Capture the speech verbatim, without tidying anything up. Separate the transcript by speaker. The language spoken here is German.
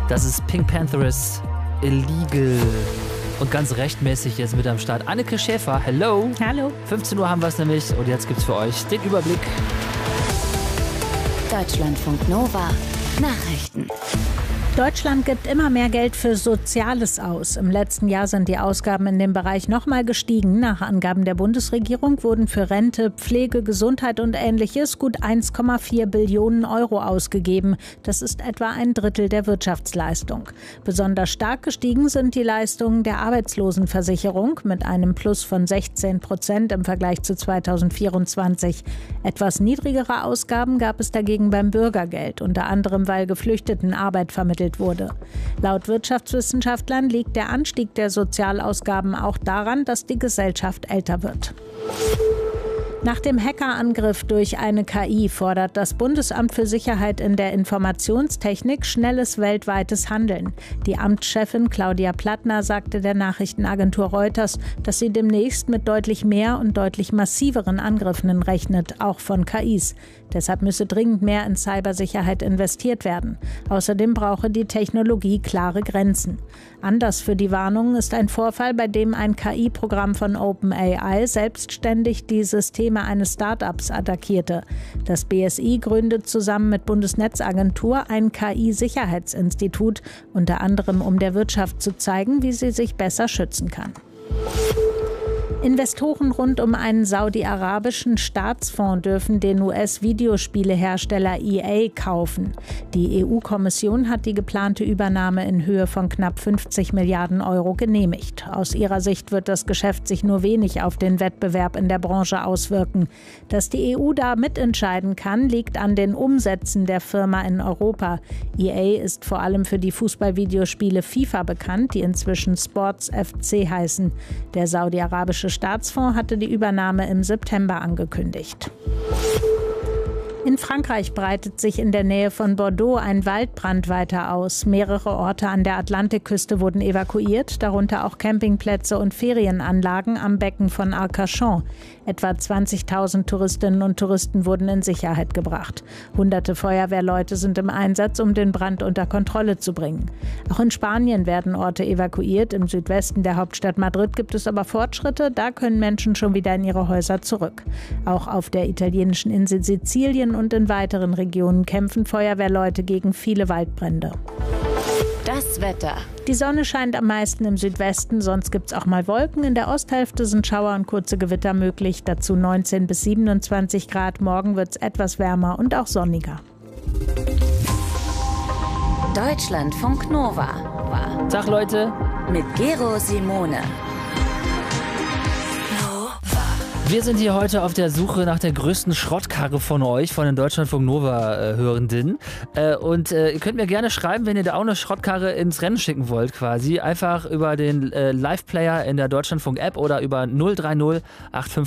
Speaker 1: Das ist Pink Panthers Illegal. Und ganz rechtmäßig jetzt mit am Start Anneke Schäfer. Hello.
Speaker 2: Hallo.
Speaker 1: fünfzehn Uhr haben wir es nämlich und jetzt gibt's für euch den Überblick.
Speaker 3: Deutschlandfunk Nova Nachrichten.
Speaker 2: Deutschland gibt immer mehr Geld für Soziales aus. Im letzten Jahr sind die Ausgaben in dem Bereich nochmal gestiegen. Nach Angaben der Bundesregierung wurden für Rente, Pflege, Gesundheit und Ähnliches gut eins Komma vier Billionen Euro ausgegeben. Das ist etwa ein Drittel der Wirtschaftsleistung. Besonders stark gestiegen sind die Leistungen der Arbeitslosenversicherung mit einem Plus von sechzehn Prozent im Vergleich zu zweitausendvierundzwanzig. Etwas niedrigere Ausgaben gab es dagegen beim Bürgergeld, unter anderem weil Geflüchteten Arbeit vermittelt wurde. Laut Wirtschaftswissenschaftlern liegt der Anstieg der Sozialausgaben auch daran, dass die Gesellschaft älter wird. Nach dem Hackerangriff durch eine K I fordert das Bundesamt für Sicherheit in der Informationstechnik schnelles weltweites Handeln. Die Amtschefin Claudia Plattner sagte der Nachrichtenagentur Reuters, dass sie demnächst mit deutlich mehr und deutlich massiveren Angriffen rechnet, auch von K Is. Deshalb müsse dringend mehr in Cybersicherheit investiert werden. Außerdem brauche die Technologie klare Grenzen. Anders für die Warnungen ist ein Vorfall, bei dem ein K I-Programm von OpenAI selbstständig die Systeme eines Start-ups attackierte. Das B S I gründet zusammen mit Bundesnetzagentur ein K I-Sicherheitsinstitut, unter anderem um der Wirtschaft zu zeigen, wie sie sich besser schützen kann. Investoren rund um einen saudi-arabischen Staatsfonds dürfen den U S-Videospielehersteller E A kaufen. Die E U-Kommission hat die geplante Übernahme in Höhe von knapp fünfzig Milliarden Euro genehmigt. Aus ihrer Sicht wird das Geschäft sich nur wenig auf den Wettbewerb in der Branche auswirken. Dass die E U da mitentscheiden kann, liegt an den Umsätzen der Firma in Europa. E A ist vor allem für die Fußballvideospiele FIFA bekannt, die inzwischen Sports F C heißen. Der saudi-arabische Staatsfonds hatte die Übernahme im September angekündigt. In Frankreich breitet sich in der Nähe von Bordeaux ein Waldbrand weiter aus. Mehrere Orte an der Atlantikküste wurden evakuiert, darunter auch Campingplätze und Ferienanlagen am Becken von Arcachon. Etwa zwanzigtausend Touristinnen und Touristen wurden in Sicherheit gebracht. Hunderte Feuerwehrleute sind im Einsatz, um den Brand unter Kontrolle zu bringen. Auch in Spanien werden Orte evakuiert. Im Südwesten der Hauptstadt Madrid gibt es aber Fortschritte. Da können Menschen schon wieder in ihre Häuser zurück. Auch auf der italienischen Insel Sizilien und in weiteren Regionen kämpfen Feuerwehrleute gegen viele Waldbrände.
Speaker 3: Das Wetter.
Speaker 2: Die Sonne scheint am meisten im Südwesten, sonst gibt es auch mal Wolken. In der Osthälfte sind Schauer und kurze Gewitter möglich, dazu neunzehn bis siebenundzwanzig Grad. Morgen wird es etwas wärmer und auch sonniger.
Speaker 3: Deutschlandfunk Nova.
Speaker 1: Tag Leute.
Speaker 3: Mit Gero Simone.
Speaker 1: Wir sind hier heute auf der Suche nach der größten Schrottkarre von euch, von den Deutschlandfunk Nova-Hörenden. Äh, und äh, ihr könnt mir gerne schreiben, wenn ihr da auch eine Schrottkarre ins Rennen schicken wollt quasi. Einfach über den äh, Live-Player in der Deutschlandfunk-App oder über null drei null acht fünf